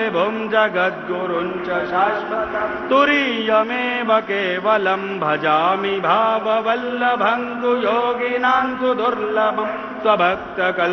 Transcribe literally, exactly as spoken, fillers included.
विभुं जगद्गुरुं च शाश्वतं तुरीयमेव केवलं भजामि भाववल्लभं तु योगिनां सुदुर्लभं स्वभक्तकल्पद्रुमं